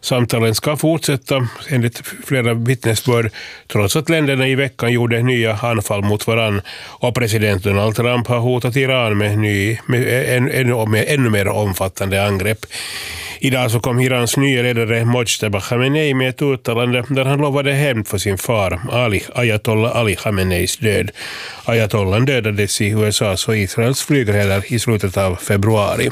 Samtalen ska fortsätta enligt flera vittnesbörd trots att länderna i veckan gjorde nya anfall mot varann och president Donald Trump har hotat Iran med ännu mer omfattande angrepp. Idag så kom Irans nya ledare Mojtaba Khamenei med ett uttalande där han lovade hämnd för sin far Ayatollah Ali Khameneis död. Ayatollah dödades i USAs och Israels flygräder i slutet av februari.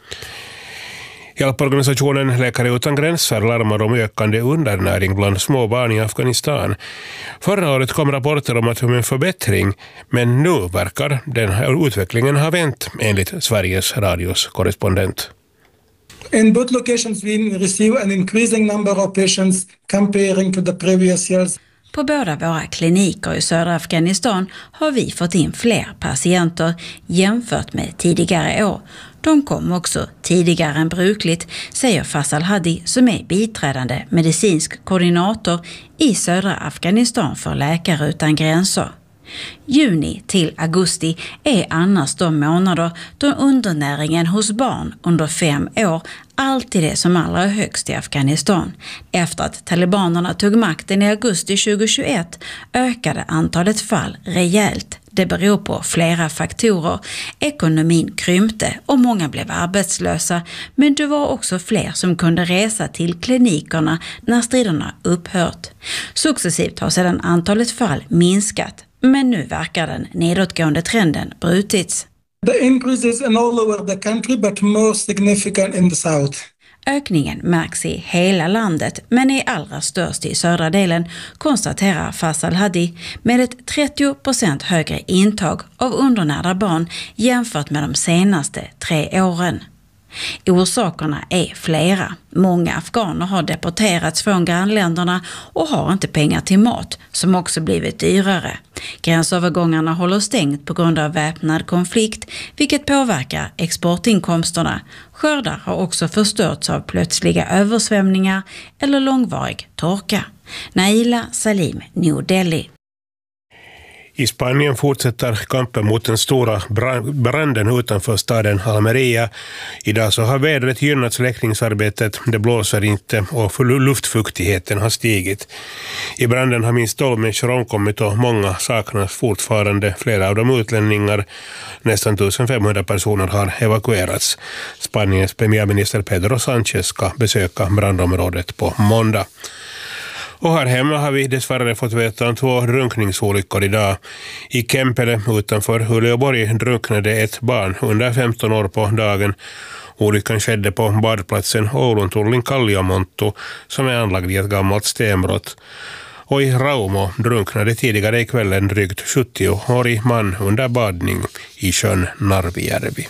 Hjälporganisationen Läkare utan gränser larmar om ökande undernäring bland små barn i Afghanistan. Förra året kom rapporter om att en förbättring, men nu verkar den här utvecklingen ha vänt enligt Sveriges Radios korrespondent. In both locations we receive an increasing number of patients comparing to the previous years. På båda våra kliniker i södra Afghanistan har vi fått in fler patienter jämfört med tidigare år. De kom också tidigare än brukligt, säger Faisal Hadi som är biträdande medicinsk koordinator i södra Afghanistan för Läkare utan gränser. Juni till augusti är annars de månader då undernäringen hos barn under 5 år alltid är som allra högst i Afghanistan. Efter att talibanerna tog makten i augusti 2021 ökade antalet fall rejält. Det beror på flera faktorer. Ekonomin krympte och många blev arbetslösa, men det var också fler som kunde resa till klinikerna när striderna upphört. Successivt har sedan antalet fall minskat, men nu verkar den nedåtgående trenden brutits. The increase is in all over the country but more significant in the south. Ökningen märks i hela landet men är allra störst i södra delen, konstaterar Faisal Hadi med ett 30% högre intag av undernärda barn jämfört med de senaste 3 åren. Orsakerna är flera. Många afghaner har deporterats från grannländerna och har inte pengar till mat, som också blivit dyrare. Gränsövergångarna håller stängt på grund av väpnad konflikt, vilket påverkar exportinkomsterna. Skördar har också förstörts av plötsliga översvämningar eller långvarig torka. Naila Salim, New Delhi. I Spanien fortsätter kampen mot den stora branden utanför staden Almeria. Idag så har vädret gynnat släckningsarbetet, det blåser inte och luftfuktigheten har stigit. I branden har minst 12 människor omkommit och många saknas fortfarande, flera av dem utlänningar. Nästan 1500 personer har evakuerats. Spaniens premiärminister Pedro Sánchez ska besöka brandområdet på måndag. Och här hemma har vi dessvärre fått veta om 2 drunkningsolyckor idag. I Kempele utanför Uleåborg drunknade ett barn under 15 år på dagen. Olyckan skedde på badplatsen Ouluntullin Kalliomonttu som är anlagd i ett gammalt stenbrott. Och i Raumo drunknade tidigare i kvällen drygt 70-årig man under badning i sjön Narvijärvi.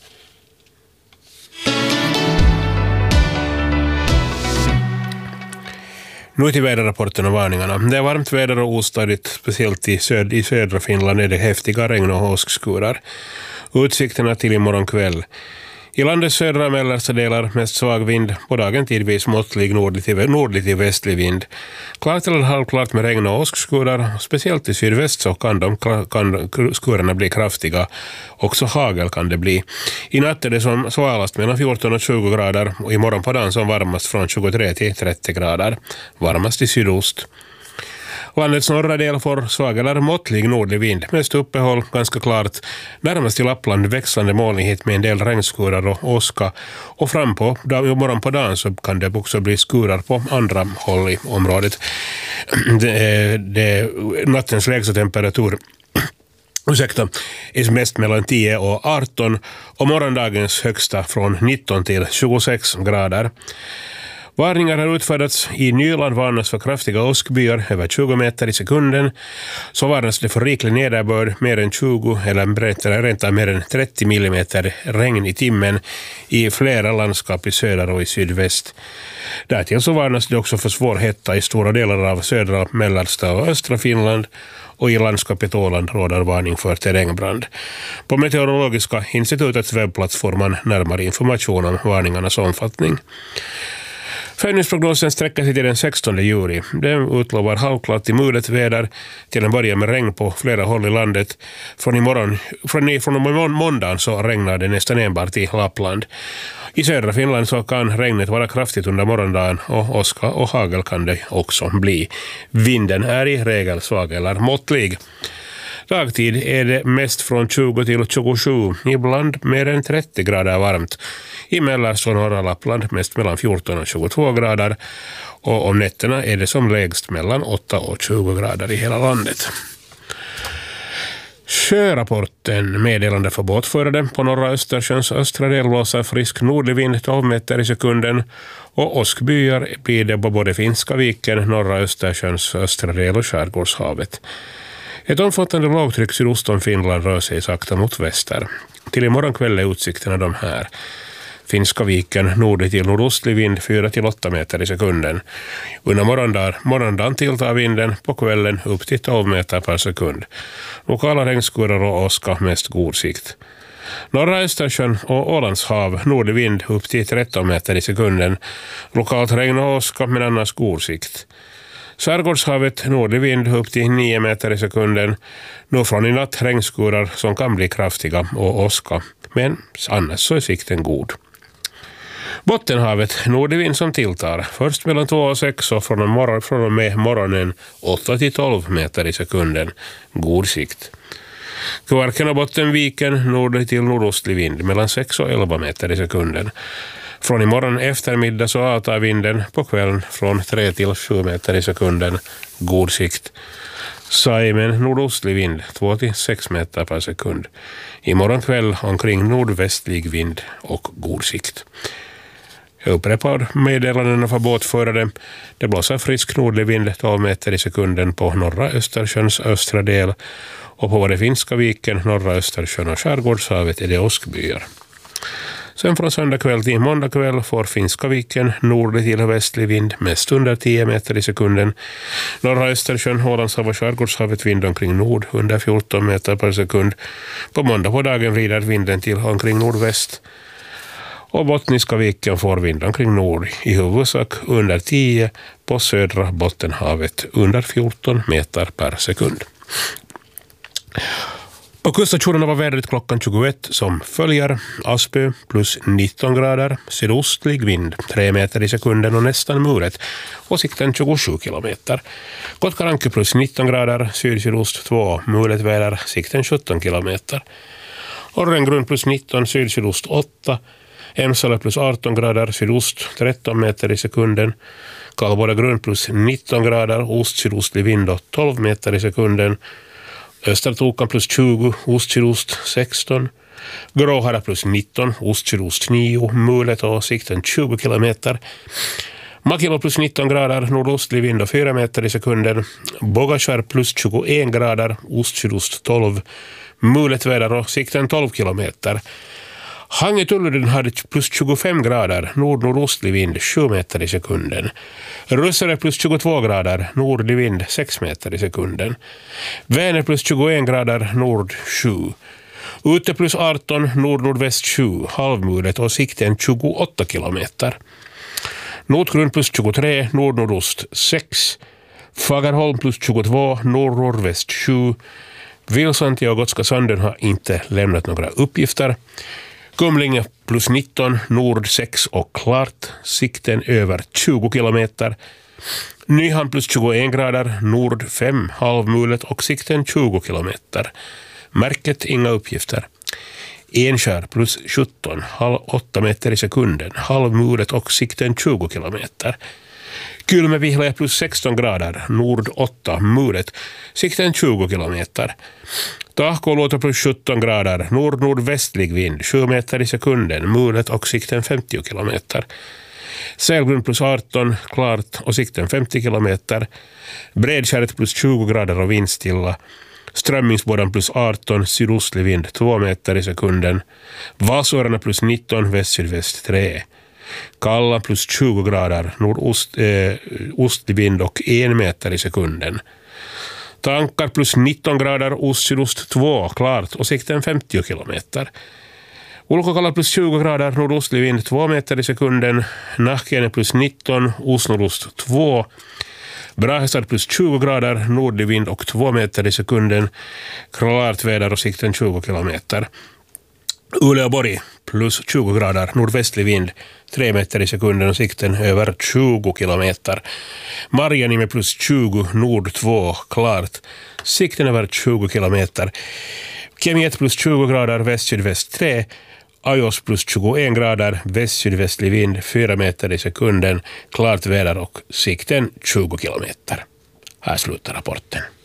Nu till väderrapporten och varningarna. Det är varmt väder och ostadigt, speciellt i södra Finland är det häftiga regn och åskskurar. Utsikterna till imorgon kväll. I landets södra och mellersta delar mest svag vind, på dagen tidvis måttlig nordlig till västlig vind. Klart eller halvklart med regn och åskskurar, speciellt i sydväst så kan skurarna bli kraftiga. Också hagel kan det bli. I natt är det som svalast mellan 14 och 20 grader och imorgon på dagen som varmast från 23 till 30 grader. Varmast i sydost. Landets norra del får svag eller måttlig nordlig vind, mest uppehåll, ganska klart. Närmast i Lappland växlande molnighet med en del regnskurar och åska. Och fram på morgon på dagen så kan det också bli skurar på andra håll i området. Nattens lägsta temperatur är mest mellan 10 och 18 och morgondagens högsta från 19 till 26 grader. Varningar har utfärdats. I Nyland varnas för kraftiga åskbyar över 20 meter i sekunden. Så varnas det för riklig nederbörd, mer än 20 eller rent av mer än 30 millimeter regn i timmen i flera landskap i söder och i sydväst. Därtill så varnas det också för svår hetta i stora delar av södra, mellersta och östra Finland. Och i landskapet Åland råder varning för terrängbrand. På Meteorologiska institutets webbplats får man närmare information om varningarnas omfattning. Följningsprognosen sträcker sig till den 16 juli. Den utlovar halvklart till mulet väder till en början med regn på flera håll i landet. Från måndagen så regnar det nästan enbart i Lappland. I södra Finland så kan regnet vara kraftigt under morgondagen och åska och hagel kan det också bli. Vinden är i regel svag eller måttlig. Dagtid är det mest från 20 till 27, ibland mer än 30 grader varmt. I Mellersta och norra Lappland mest mellan 14 och 22 grader och om nätterna är det som lägst mellan 8 och 20 grader i hela landet. Sjörapporten meddelande för båtförare på norra Östersjöns östra del blåser frisk nordlig vind 12 meter i sekunden och åskbyar blir det på både Finska viken, norra Östersjöns östra del och Skärgårdshavet. Ett omfattande lågtryck sydost om Finland rör sig sakta mot väster. Till imorgon kväll är utsikterna de här. Finska viken nordlig till nordostlig vind 4-8 meter i sekunden. Under morgondagen tilltar vinden på kvällen upp till 12 meter per sekund. Lokala regnskurar och åska mest god sikt. Norra Östersjön och Ålands hav nordlig vind upp till 13 meter i sekunden. Lokalt regn och åska men annars god sikt. Skärgårdshavet nordlig vind upp till 9 meter i sekunden. Nu från i natt regnskurar som kan bli kraftiga och åska. Men annars så är sikten god. Bottenhavet nordlig vind som tilltar. Först mellan 2 och 6 och från och med morgonen 8 till 12 meter i sekunden. God sikt. Kvarken och Bottenviken nordlig till nordostlig vind mellan 6 och 11 meter i sekunden. Från imorgon eftermiddag så avtar vinden på kvällen från 3 till 7 meter i sekunden. God sikt. Saimen nordostlig vind 2 till 6 meter per sekund. Imorgon kväll omkring nordvästlig vind och god sikt. Jag upprepar meddelandena för båtförare. Det blåser frisk nordlig vind 12 meter i sekunden på norra Östersjöns östra del och på både Finska viken, norra Östersjön och Skärgårdshavet är det åskbyar. Sen från söndag kväll till måndag kväll får Finska viken nordlig till västlig vind mest under 10 meter i sekunden. Norra Östersjön, Ålandshav och Skärgårdshavet vind omkring nord under 14 meter per sekund. På måndag på dagen vrider vinden till omkring nordväst. Och Bottniska viken får vind omkring nord i huvudsak under 10 på södra Bottenhavet under 14 meter per sekund. På kuststationerna var vädret klockan 21 som följer. Aspö plus 19 grader, sydostlig vind 3 meter i sekunden och nästan muret och sikten 27 kilometer. Kotkaranke plus 19 grader, syd-sydost 2, muret väder, sikten 17 kilometer. Orrengrund plus 19, syd-sydost 8, Emsala plus 18 grader, sydost 13 meter i sekunden. Kalbodagrund plus 19 grader, ost-sydostlig vind och 12 meter i sekunden. Östertokan plus 20, ost-sydost 16. Gråhara plus 19, ost-sydost 9, mulet och sikten 20 kilometer. Makilo plus 19 grader, nordostlig vind och 4 meter i sekunden. Bogashar plus 21 grader, ost-sydost 12, mulet väder och sikten 12 kilometer. Hange-Tulluden hade plus 25 grader, nord-nordostlig vind 7 meter i sekunden. Russare plus 22 grader, nordlig vind 6 meter i sekunden. Vänern plus 21 grader, nord 7. Ute plus 18, nord-nordväst 7, halvmulet och sikten 28 kilometer. Nordgrund plus 23, nord-nordost 6. Fagerholm plus 22, nord-nordväst 7. Vilsanti och Gotska Sanden har inte lämnat några uppgifter. Kumlinge plus 19, nord 6 och klart, sikten över 20 kilometer. Nyhamn plus 21 grader, nord 5, halvmulet och sikten 20 kilometer. Märket inga uppgifter. Enskär plus 17, 8 meter i sekunden, halvmulet och sikten 20 kilometer. Kylmävihla plus 16 grader, nord 8, mulet, sikten 20 kilometer. Tahkoluoto plus 17 grader, nord-nordvästlig vind, 7 meter i sekunden, mulet och sikten 50 kilometer. Sälgrund plus 18, klart och sikten 50 kilometer. Bredskärret plus 20 grader och vindstilla. Strömmingsbådan plus 18, sydostlig vind, 2 meter i sekunden. Vasårarna plus 19, väst-sydväst 3. Kalla plus 20 grader, nordostlig vind och 1 meter i sekunden. Tankar plus 19 grader, ost-sydost 2, klart och sikten 50 kilometer. Ulkokalla plus 20 grader, nordostlig vind 2 meter i sekunden. Nahkiene plus 19, osnordost 2. Brahestad plus 20 grader, nordlig vind och 2 meter i sekunden. Klart väder och sikten 20 kilometer. Uleåborg plus 20 grader, nordvästlig vind 3 meter i sekunden och sikten över 20 kilometer. Marjaniemi plus 20, nord 2, klart. Sikten över 20 kilometer. Kemi 1 plus 20 grader, väst-sydväst 3. Ajos plus 21 grader, väst-sydvästlig vind 4 meter i sekunden, klart väder och sikten 20 kilometer. Här slutar rapporten.